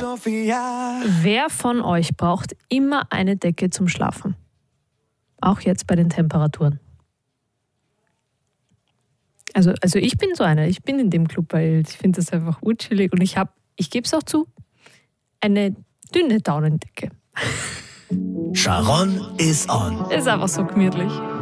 Wer von euch braucht immer eine Decke zum Schlafen? Auch jetzt bei den Temperaturen. Also ich bin so einer, ich bin in dem Club, weil ich finde das einfach urchillig und ich gebe es auch zu, eine dünne Daunendecke. Sharon is on. Ist einfach so gemütlich.